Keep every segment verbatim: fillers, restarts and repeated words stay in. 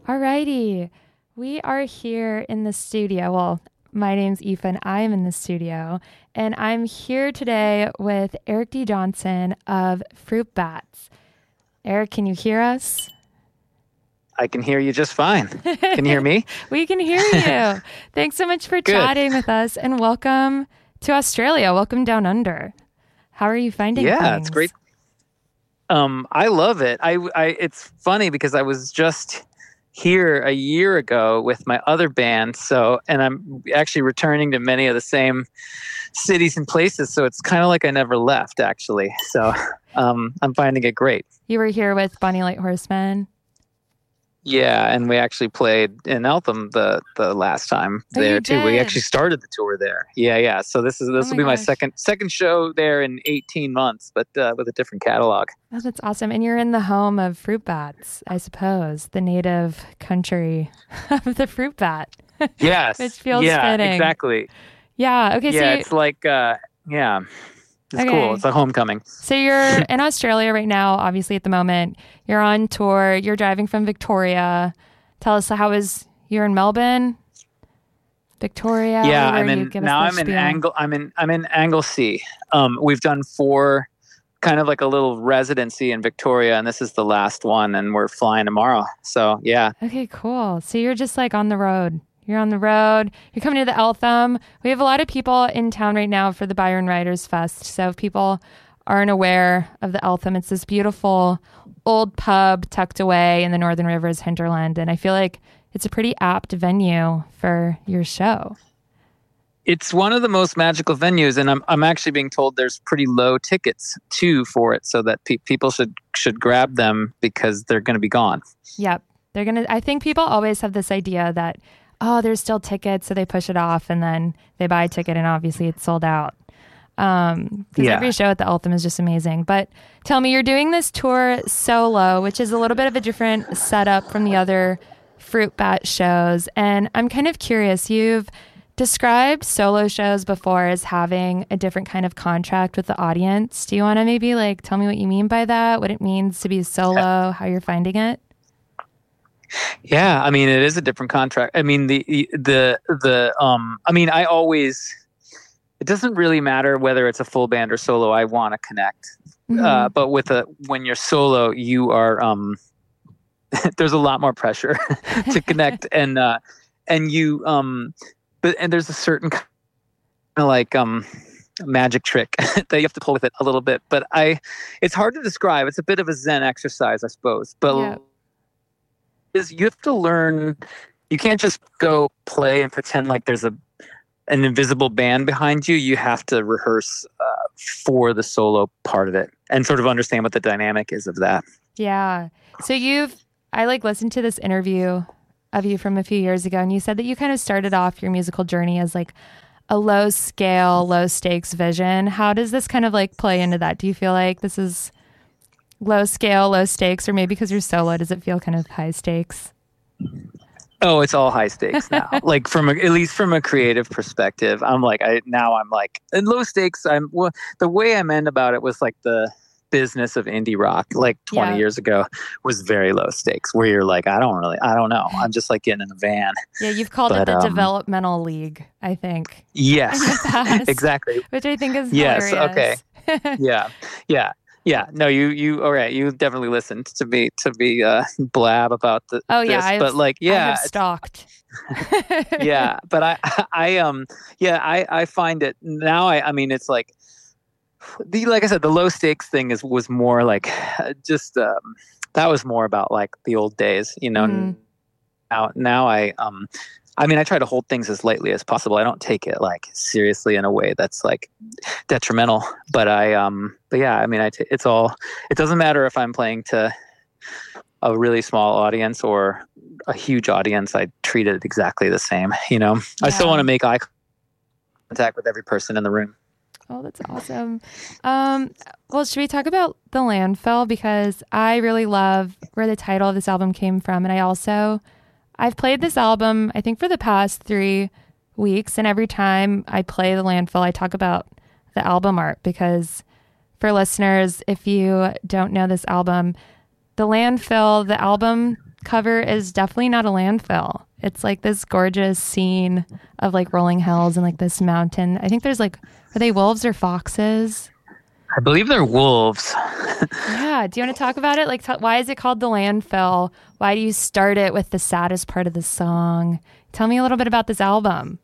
Alrighty. We are here in the studio. Well, my name's Aoife and I'm in the studio. And I'm here today with Eric D. Johnson of Fruit Bats. Eric, can you hear us? I can hear you just fine. Can you hear me? We can hear you. Thanks so much for Good. chatting with us, and welcome to Australia. Welcome down under. How are you finding yeah, things? Yeah, it's great. Um, I love it. I, I, it's funny because I was just here a year ago with my other band. So, and I'm actually returning to many of the same cities and places. So it's kind of like I never left, actually. So um, I'm finding it great. You were here with Bonnie Light Horseman. Yeah, and we actually played in Eltham the the last time Oh, there you too. We did? actually started the tour there. Yeah, yeah. So this is this Oh will my be my gosh. second second show there in eighteen months, but uh, with a different catalog. Oh, that's awesome. And you're in the home of fruit bats, I suppose, the native country of the fruit bat. Yes. Which feels yeah, fitting. exactly. Yeah. Okay. yeah, so, you, it's like uh, yeah, it's Okay. cool. It's a homecoming. so you're in Australia right now, obviously at the moment. You're on tour. You're driving from Victoria. Tell us, how is, you're in Melbourne? Victoria? Yeah, where I'm were you? in Give us now. the I'm in spiel. Angle. I'm in I'm in Anglesea. Um, we've done four, kind of like a little residency in Victoria, and this is the last one, and we're flying tomorrow. So yeah. Okay, cool. So you're just like on the road. You're on the road. You're coming to the Eltham. We have a lot of people in town right now for the Byron Writers Fest. So if people aren't aware of the Eltham, it's this beautiful old pub tucked away in the Northern Rivers hinterland. And I feel like it's a pretty apt venue for your show. It's one of the most magical venues, and I'm I'm actually being told there's pretty low tickets too for it, so that pe- people should should grab them because they're going to be gone. Yep. They're going to, I think people always have this idea that, oh, there's still tickets. So they push it off and then they buy a ticket and obviously it's sold out. Um, because Yeah. every show at the Eltham is just amazing. But tell me, you're doing this tour solo, which is a little bit of a different setup from the other Fruit Bat shows. And I'm kind of curious, you've described solo shows before as having a different kind of contract with the audience. Do you want to maybe like tell me what you mean by that? What it means to be solo, how you're finding it? Yeah, I mean it is a different contract. I mean the the the um I mean I always it doesn't really matter whether it's a full band or solo. I want to connect. Mhm. Uh, but with a when you're solo, you are um there's a lot more pressure to connect and uh and you um but and there's a certain kind of like um magic trick that you have to pull with it a little bit. But I it's hard to describe. It's a bit of a Zen exercise, I suppose. But Yeah. is you have to learn. You can't just go play and pretend like there's a an invisible band behind you. You have to rehearse uh, for the solo part of it and sort of understand what the dynamic is of that. Yeah. So you've, I like listened to this interview of you from a few years ago, and you said that you kind of started off your musical journey as like a low scale, low stakes vision. How does this kind of like play into that? Do you feel like this is low scale, low stakes, or maybe because you're solo, does it feel kind of high stakes? Oh, it's all high stakes now. Like from a, at least from a creative perspective, I'm like I now I'm like in low stakes. I'm well, the way I meant about it was like the business of indie rock, like twenty Yeah. years ago, was very low stakes. Where you're like, I don't really, I don't know. I'm just like getting in a van. Yeah, you've called But, it the um, developmental league, I think, Yes, in the past. exactly. which I think is Yes, hilarious. okay. Yeah, yeah, yeah. No, you, you. All right, you definitely listened to me to be uh, blab about the. Oh yeah, this, I've, but like, I yeah, have it's- stalked. yeah. But I, I um, yeah, I, I find it now. I, I mean, it's like the like I said, the low stakes thing is was more like just um, that was more about like the old days, you know. Mhm. Now, now I um. I mean, I try to hold things as lightly as possible. I don't take it like seriously in a way that's like detrimental. But I, um, but yeah, I mean, I t- it's all. It doesn't matter if I'm playing to a really small audience or a huge audience. I treat it exactly the same. You know, I still Yeah. want to make eye contact with every person in the room. Oh, that's awesome. Um, well, should we talk about The Landfill? Because I really love where the title of this album came from. And I also, I've played this album, I think for the past three weeks. And every time I play The Landfill, I talk about the album art because for listeners, if you don't know this album, The Landfill, the album cover is definitely not a landfill. It's like this gorgeous scene of like rolling hills and like this mountain. I think there's like, are they wolves or foxes? I believe they're wolves. Yeah. Do you want to talk about it? Like, t- why is it called the landfill? Why do you start it with the saddest part of the song? Tell me a little bit about this album.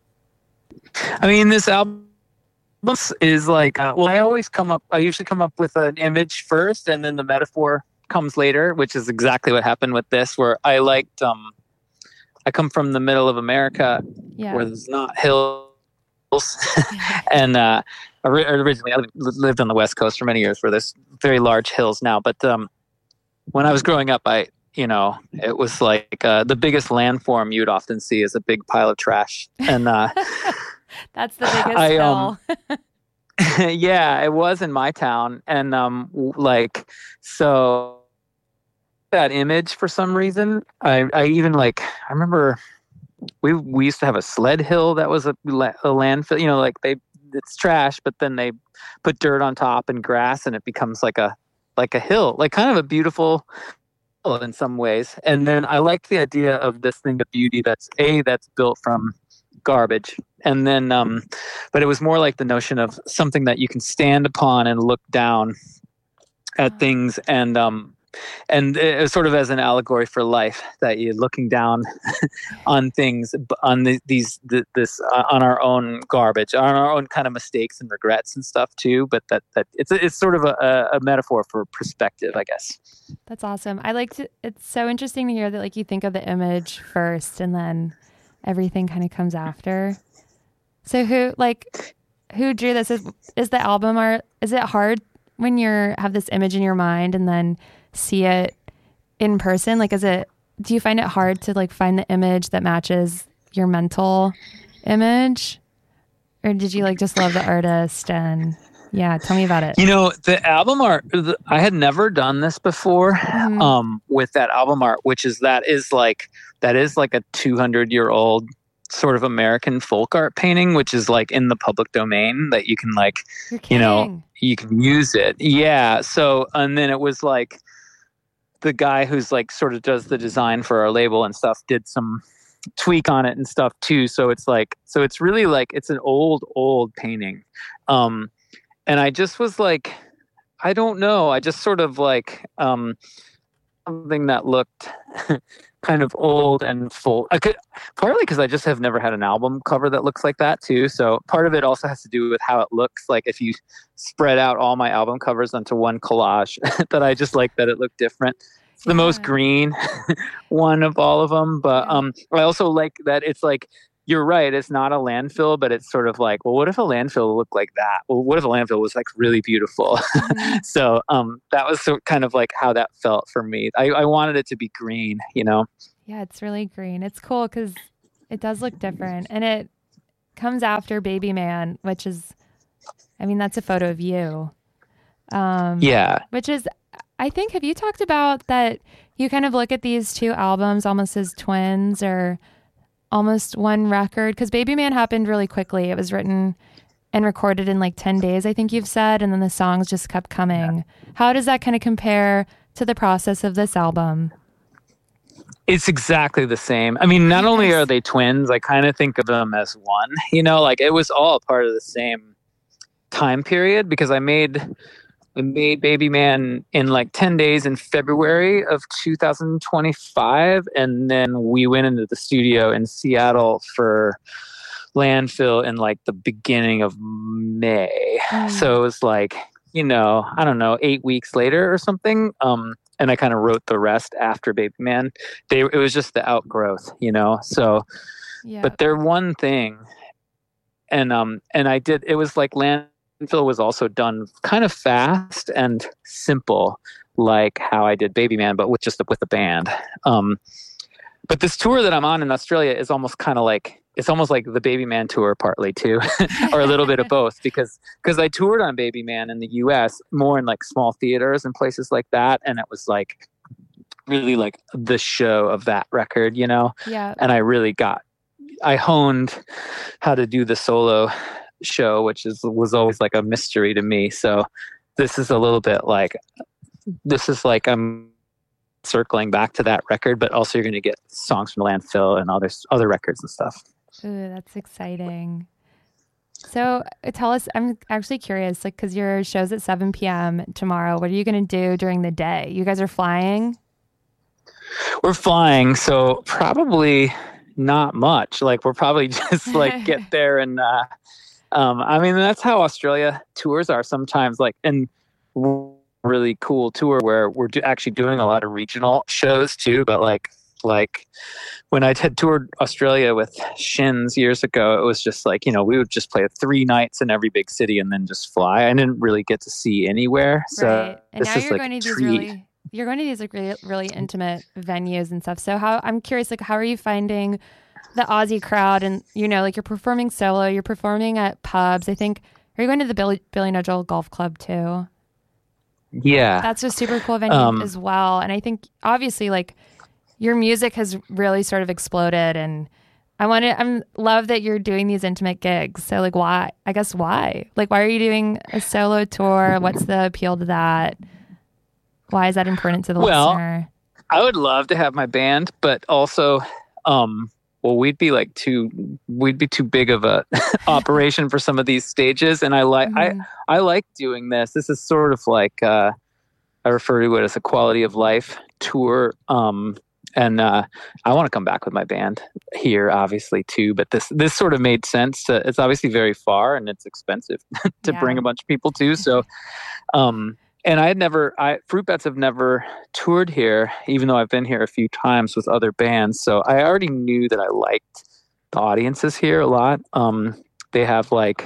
I mean, this album is like, uh, well, I always come up, I usually come up with an image first and then the metaphor comes later, which is exactly what happened with this, where I liked, um, I come from the middle of America Yeah. where there's not hills. and uh, originally I lived on the West Coast for many years where there's very large hills now. But um, when I was growing up, I, you know, it was like uh, the biggest landform you'd often see is a big pile of trash. And uh, that's the biggest I, hill. Um, yeah, it was in my town. And um, like, so that image for some reason, I, I even like, I remember we we used to have a sled hill that was a, a landfill, you know, like they, it's trash, but then they put dirt on top and grass and it becomes like a, like a hill, like kind of a beautiful hill in some ways. And then I liked the idea of this thing of beauty that's a, that's built from garbage. And then, um, but it was more like the notion of something that you can stand upon and look down at things. And, um, and it was sort of as an allegory for life, that you're looking down on things, on the, these, the, this, uh, on our own garbage, on our own kind of mistakes and regrets and stuff too. But that, that it's, it's sort of a, a metaphor for perspective, I guess. That's awesome. I like to, it's so interesting to hear that like you think of the image first and then everything kind of comes after. So who, like, who drew this? Is, is the album art, is it hard when you're, have this image in your mind and then see it in person? Like, is it, do you find it hard to like find the image that matches your mental image? Or did you like just love the artist? And yeah, tell me about it. You know, the album art, the, I had never done this before, mm-hmm. um, with that album art, which is, that is like, that is like a two hundred year old sort of American folk art painting, which is like in the public domain that you can like, you know, you can use it. Yeah. So, and then it was like, the guy who's like sort of does the design for our label and stuff did some tweak on it and stuff too. So it's like, so it's really like, it's an old, old painting. Um, and I just was like, I don't know. I just sort of like, um, something that looked kind of old and full. I could, partly because I just have never had an album cover that looks like that too. So part of it also has to do with how it looks. Like if you spread out all my album covers onto one collage, that I just like that it looked different. It's the yeah. most green one of all of them. But yeah. um, I also like that it's like, you're right, it's not a landfill, but it's sort of like, well, what if a landfill looked like that? Well, what if a landfill was like really beautiful? Mm-hmm. so um, that was so, kind of like how that felt for me. I, I wanted it to be green, you know? Yeah, it's really green. It's cool because it does look different. And it comes after Baby Man, which is, I mean, that's a photo of you. Um, yeah. Which is, I think, have you talked about that you kind of look at these two albums almost as twins or almost one record? Because Baby Man happened really quickly. It was written and recorded in like ten days, I think you've said, and then the songs just kept coming. Yeah. How does that kind of compare to the process of this album? It's exactly the same. I mean, not yes. only are they twins, I kind of think of them as one. You know, like it was all part of the same time period because I made... I made Baby Man in like ten days in February of two thousand twenty-five. And then we went into the studio in Seattle for Landfill in like the beginning of May. Mm. So it was like, you know, I don't know, eight weeks later or something. Um, and I kind of wrote the rest after Baby Man. They, it was just the outgrowth, you know? So, yeah. But they're one thing. And, um, and I did, it was like Land, Landfill was also done kind of fast and simple, like how I did Baby Man, but with just with the band. Um, but this tour that I'm on in Australia is almost kind of like, it's almost like the Baby Man tour partly too, or a little bit of both, because because I toured on Baby Man in the U S more in like small theaters and places like that, and it was like really like the show of that record, you know. Yeah. And I really got, I honed how to do the solo show, which is was always like a mystery to me. So this is a little bit like this is like I'm circling back to that record, but also you're going to get songs from Landfill and other other records and stuff. Ooh, that's exciting. So uh, tell us, I'm actually curious, like, because your show's at seven p.m. tomorrow. What are you going to do during the day? You guys are flying? We're flying, so probably not much. Like, we're probably just like get there and, uh, um, I mean, that's how Australia tours are sometimes. Like, and really cool tour where we're do- actually doing a lot of regional shows too. But like, like when I had toured Australia with Shins years ago, it was just like, you know, we would just play three nights in every big city and then just fly. I didn't really get to see anywhere. So right. And now you're like going to these treat. really, you're going to these like really, really intimate venues and stuff. So how, I'm curious, like, how are you finding the Aussie crowd? And, you know, like you're performing solo, you're performing at pubs. I think, are you going to the Billy, Billy Nudgel Golf Club too? Yeah. That's a super cool venue um, as well. And I think obviously like your music has really sort of exploded, and I want to, I love that you're doing these intimate gigs. So like, why, I guess why, like, why are you doing a solo tour? What's the appeal to that? Why is that important to the well, listener? I would love to have my band, but also, um, well, we'd be like too, we'd be too big of a operation for some of these stages. And I like, mm-hmm. I, I like doing this. This is sort of like, uh, I refer to it as a quality of life tour. Um, and, uh, I want to come back with my band here, obviously too, but this, this sort of made sense to, it's obviously very far and it's expensive to yeah. bring a bunch of people to. So, um, and I had never, I Fruit Bats have never toured here, even though I've been here a few times with other bands. So I already knew that I liked the audiences here a lot. Um, they have like,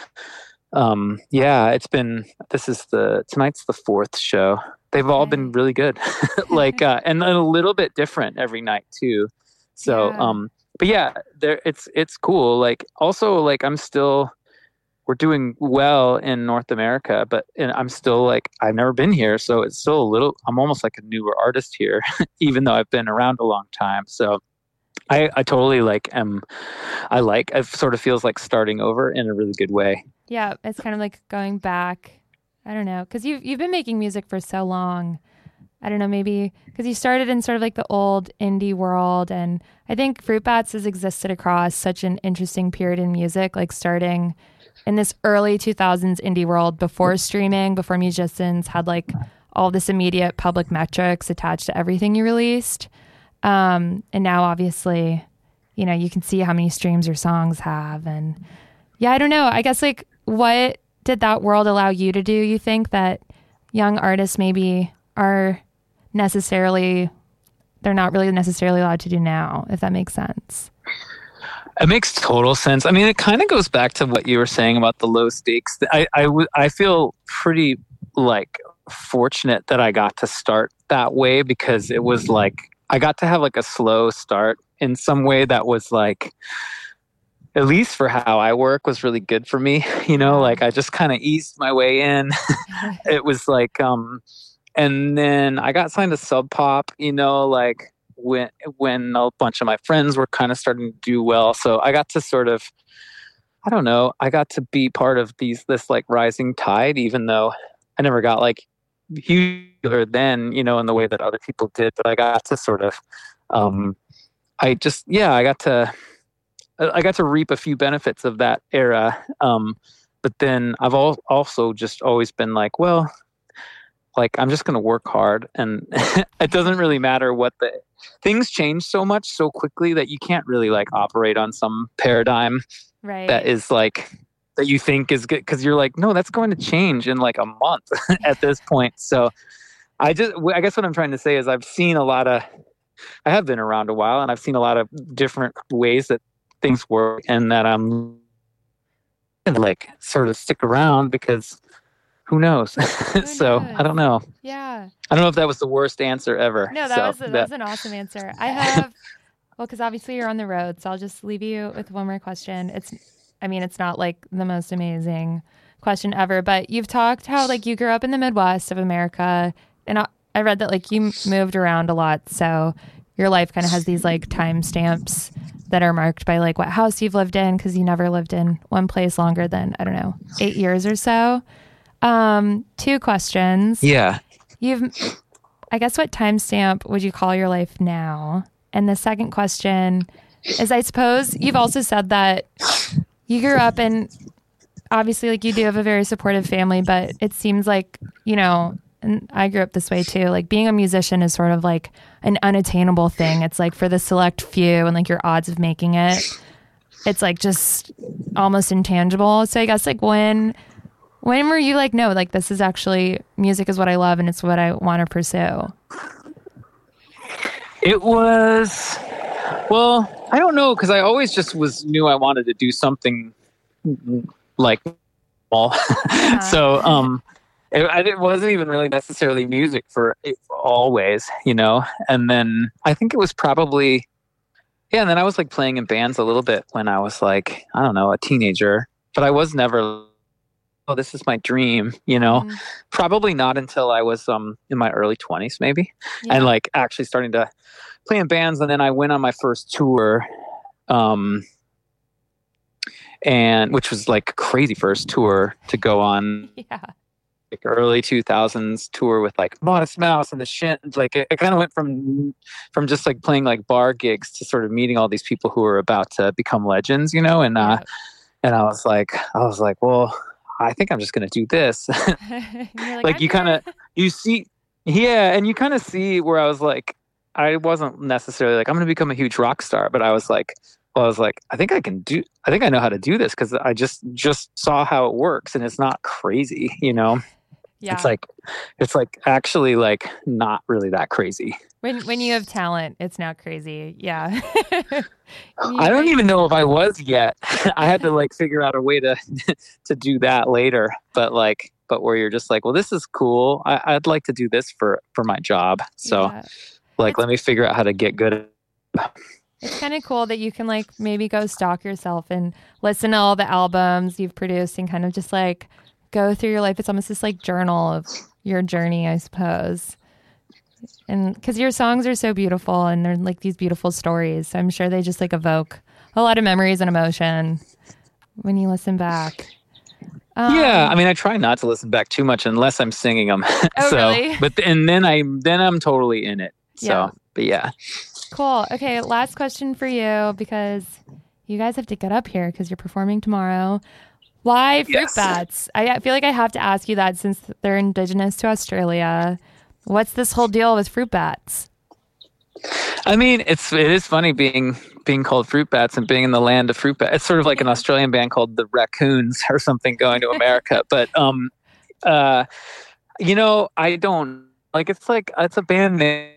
um, yeah, it's been, this is the, tonight's the fourth show. They've all been really good, like, uh, and a little bit different every night too. So, yeah. um, but yeah, there, it's, it's cool. Like also like I'm still, we're doing well in North America, but and I'm still like, I've never been here. So it's still a little, I'm almost like a newer artist here, even though I've been around a long time. So I, I totally like, am, I like, it sort of feels like starting over in a really good way. Yeah. It's kind of like going back. I don't know. Cause you've, you've been making music for so long. I don't know, maybe because you started in sort of like the old indie world. And I think Fruit Bats has existed across such an interesting period in music, like starting in this early two thousands indie world before streaming, before musicians had like all this immediate public metrics attached to everything you released. Um, and now obviously, you know, you can see how many streams your songs have. And yeah, I don't know. I guess like what did that world allow you to do? You think that young artists maybe are necessarily, they're not really necessarily allowed to do now, if that makes sense. It makes total sense. I mean, it kind of goes back to what you were saying about the low stakes. I, I, w- I feel pretty like fortunate that I got to start that way because it was like, I got to have like a slow start in some way that was like, at least for how I work, was really good for me. You know, like I just kind of eased my way in. It was like, um, and then I got signed to Sub Pop, you know, like, when when a bunch of my friends were kind of starting to do well. So I got to sort of, I don't know, I got to be part of these, this like rising tide, even though I never got like huger then, you know, in the way that other people did. But I got to sort of, um, I just, yeah, I got to, I got to reap a few benefits of that era. Um, but then I've al- also just always been like, well, like I'm just going to work hard, and it doesn't really matter what the things change so much so quickly that you can't really like operate on some paradigm right. that is like that you think is good, because you're like, no, that's going to change in like a month at this point. So I just, I guess what I'm trying to say is I've seen a lot of, I have been around a while, and I've seen a lot of different ways that things work, and that I'm like sort of stick around because who knows? Who so knows? I don't know. Yeah. I don't know if that was the worst answer ever. No, that so, was a, that, that was an awesome answer. I have, well, because obviously you're on the road, so I'll just leave you with one more question. It's, I mean, it's not like the most amazing question ever, but you've talked how like you grew up in the Midwest of America, and I, I read that like you moved around a lot, so your life kind of has these like time stamps that are marked by like what house you've lived in, because you never lived in one place longer than, I don't know, eight years or so. Um, two questions. Yeah. You've I guess what timestamp would you call your life now? And the second question is, I suppose you've also said that you grew up in, obviously, like you do have a very supportive family, but it seems like, you know, and I grew up this way too, like being a musician is sort of like an unattainable thing. It's like for the select few and like your odds of making it, it's like just almost intangible. So I guess like when, when were you like, no, like this is actually, music is what I love and it's what I want to pursue? It was, well, I don't know, because I always just was knew I wanted to do something like all. Uh-huh. so um, it, it wasn't even really necessarily music for it, always, you know. And then I think it was probably, yeah. And then I was like playing in bands a little bit when I was like, I don't know, a teenager. But I was never, oh, this is my dream, you know. Mm. Probably not until I was um in my early twenties, maybe, yeah. and like actually starting to play in bands. And then I went on my first tour, um, and which was like a crazy first tour to go on. Yeah. Like early two thousands tour with like Modest Mouse and the Shins. Like it, it kind of went from from just like playing like bar gigs to sort of meeting all these people who were about to become legends, you know. And uh, yeah. and I was like, I was like, well, I think I'm just gonna do this. like, like you kind of you see, yeah, and you kind of see where I was like, I wasn't necessarily like I'm gonna become a huge rock star, but I was like, well, I was like, I think I can do. I think I know how to do this because I just just saw how it works, and it's not crazy, you know. Yeah. It's like, it's like actually like not really that crazy. When when you have talent, it's not crazy. Yeah. I don't even know if I was yet. I had to like figure out a way to to do that later. But like, but where you're just like, well, this is cool. I, I'd like to do this for for my job. So, yeah. like, it's, let me figure out how to get good at it. It's kind of cool that you can like maybe go stalk yourself and listen to all the albums you've produced and kind of just like go through your life. It's almost this like journal of your journey, I suppose. And because your songs are so beautiful and they're like these beautiful stories. So I'm sure they just like evoke a lot of memories and emotion when you listen back. Um, yeah, I mean, I try not to listen back too much unless I'm singing them. Oh, so, really? But and then I then I'm totally in it. So, yeah. But yeah. Cool. Okay, last question for you because you guys have to get up here because you're performing tomorrow. Why fruit yes. bats? I feel like I have to ask you that since they're indigenous to Australia. What's this whole deal with fruit bats? I mean, it's it is funny being being called fruit bats and being in the land of fruit bats. It's sort of like an Australian band called the Raccoons or something going to America. But um, uh, you know, I don't like. It's like it's a band name.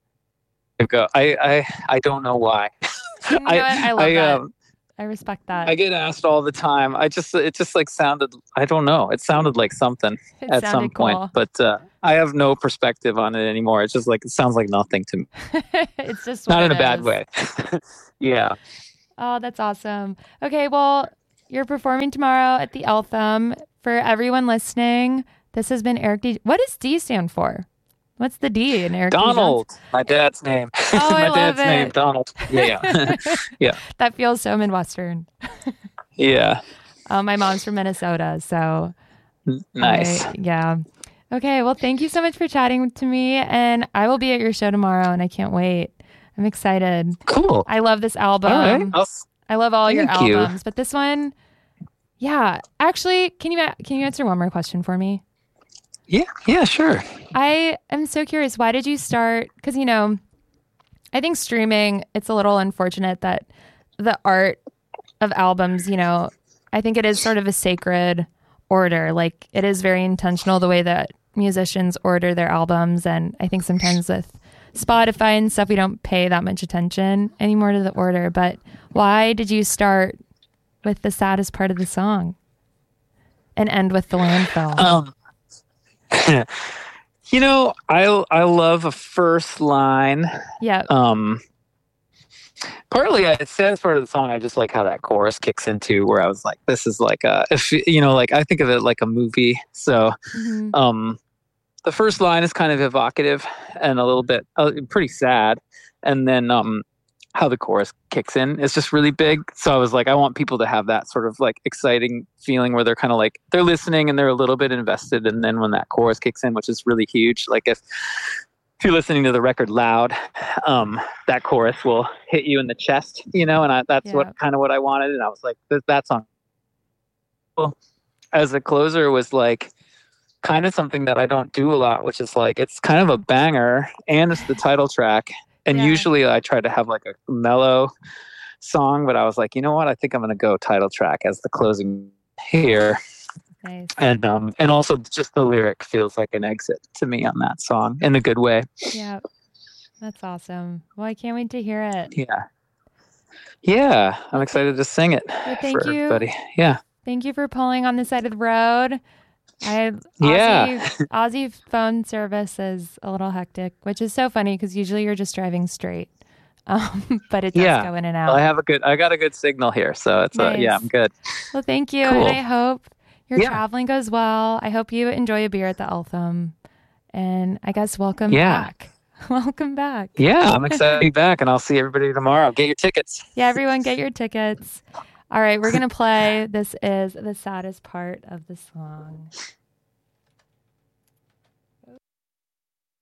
I I I don't know why. You know I I love I, that. Um, I respect that. I get asked all the time. I just, it just like sounded, I don't know. It sounded like something it at some cool. point, but uh, I have no perspective on it anymore. It's just like, it sounds like nothing to me. It's just not in a is. bad way. Yeah. Oh, that's awesome. Okay. Well, you're performing tomorrow at the Eltham. For everyone listening, this has been Eric D. What does D stand for? What's the D in Eric? Donald, my dad's name. Oh, my I dad's love it. name, Donald. Yeah, yeah. Yeah. That feels so Midwestern. Yeah. Oh, my mom's from Minnesota, so nice. I, yeah. Okay, well, thank you so much for chatting to me, and I will be at your show tomorrow, and I can't wait. I'm excited. Cool. I love this album. All right. I'll, I love all your you. albums, but this one, yeah. Actually, can you can you answer one more question for me? Yeah, yeah, sure. I am so curious. Why did you start? Because, you know, I think streaming, it's a little unfortunate that the art of albums, you know, I think it is sort of a sacred order. Like, it is very intentional the way that musicians order their albums. And I think sometimes with Spotify and stuff, we don't pay that much attention anymore to the order. But why did you start with the saddest part of the song and end with the landfill? Um. You know, I I love a first line. Yeah. Um. Partly, it's the saddest part of the song. I just like how that chorus kicks into where I was like, "This is like a," if you know, like I think of it like a movie. So, mm-hmm. um, the first line is kind of evocative and a little bit uh, pretty sad, and then um, how the chorus kicks in is just really big. So I was like, I want people to have that sort of like exciting feeling where they're kind of like, they're listening and they're a little bit invested. And then when that chorus kicks in, which is really huge, like if, if you're listening to the record loud, um, that chorus will hit you in the chest, you know, and I, that's Yeah. what kind of what I wanted. And I was like, that, that song as a closer was like kind of something that I don't do a lot, which is like, it's kind of a banger and it's the title track. And Yeah. usually I try to have like a mellow song, but I was like, you know what? I think I'm going to go title track as the closing here. Nice. And um and also just the lyric feels like an exit to me on that song in a good way. Yeah. That's awesome. Well, I can't wait to hear it. Yeah. Yeah. I'm excited to sing it Well, thank for you. everybody. Yeah. Thank you for pulling on the side of the road. I Yeah. Aussie, Aussie phone service is a little hectic, which is so funny because usually you're just driving straight. Um, but it does Yeah. go in and out. Well, I have a good I got a good signal here, so it's uh, yeah, Nice. I'm good. Well, thank you. Cool. And I hope your Yeah. traveling goes well. I hope you enjoy a beer at the Eltham. And I guess welcome Yeah. back. Welcome back. Yeah, I'm excited to be back, and I'll see everybody tomorrow. Get your tickets. Yeah, everyone get your tickets. All right, we're going to play. This is the saddest part of the song.